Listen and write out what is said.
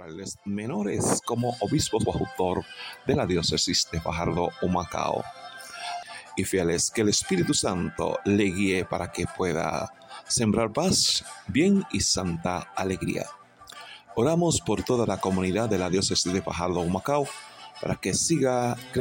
pastoral menores como obispo coadjutor de la diócesis de Fajardo, Humacao. Y fieles, que el Espíritu Santo le guíe para que pueda sembrar paz, bien y santa alegría. Oramos por toda la comunidad de la diócesis de Fajardo, Humacao, para que siga creciendo